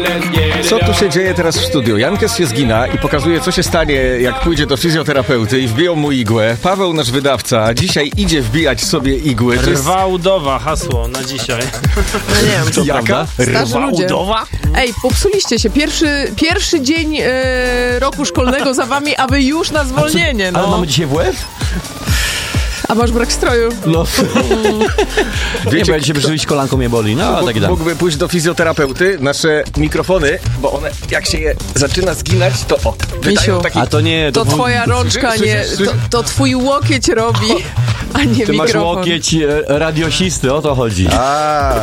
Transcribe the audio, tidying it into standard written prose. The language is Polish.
Co tu się dzieje teraz w studiu? Jankes się zgina i pokazuje, co się stanie, jak pójdzie do fizjoterapeuty i wbiją mu igłę. Paweł, nasz wydawca, dzisiaj idzie wbijać sobie igły. Rwa udowa, hasło na dzisiaj. No nie wiem, co Jaka? Rwa udowa? Ej, popsuliście się. Pierwszy dzień roku szkolnego za wami, a wy już na zwolnienie. Ale mamy dzisiaj WF? A masz brak stroju? No. Wiecie, Nie, bo jak się przyjść, kolanko mnie boli. No, tak i tak. Mógłby pójść do fizjoterapeuty. Nasze mikrofony, bo one, jak się je zaczyna zginać, to wydają Misiu, taki... A to nie... To twoja rączka, nie... To twój łokieć robi, a nie Ty masz mikrofon. łokieć radiosisty, o to chodzi.